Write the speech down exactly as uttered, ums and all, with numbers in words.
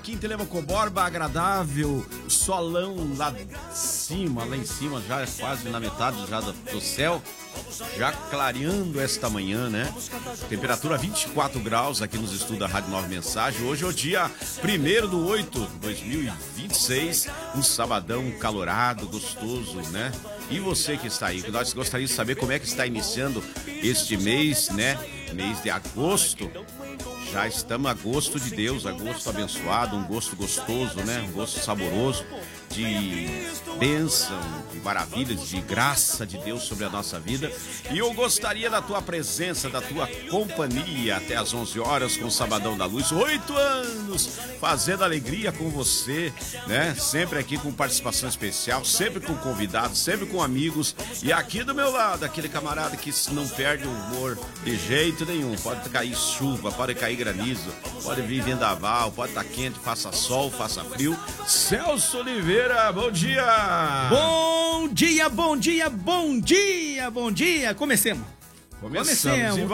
Quinta Telemaco Borba, agradável, solão lá em cima, lá em cima, já quase na metade já do, do céu, já clareando esta manhã, né? Temperatura vinte e quatro graus aqui nos estudos da Rádio Nova Mensagem. Hoje é o dia primeiro do oito de dois mil e vinte e seis, um sabadão calorado, gostoso, né? E você que está aí, nós gostaríamos de saber como é que está iniciando este mês, né? Mês de agosto. Já estamos a gosto de Deus, a gosto abençoado, um gosto gostoso, né? Um gosto saboroso de bênção, de maravilhas, de graça de Deus sobre a nossa vida. E eu gostaria da tua presença, da tua companhia até às onze horas com o Sabadão da Luz. Oito anos fazendo alegria com você, né? Sempre aqui com participação especial, sempre com convidados, sempre com amigos. E aqui do meu lado, aquele camarada que não perde o humor de jeito nenhum. Pode cair chuva, pode cair granizo, pode vir vendaval, pode estar quente, faça sol, faça frio. Celso Oliveira, bom dia! Bom dia, bom dia, bom dia, bom dia! Comecemos! Começamos. Comecemos.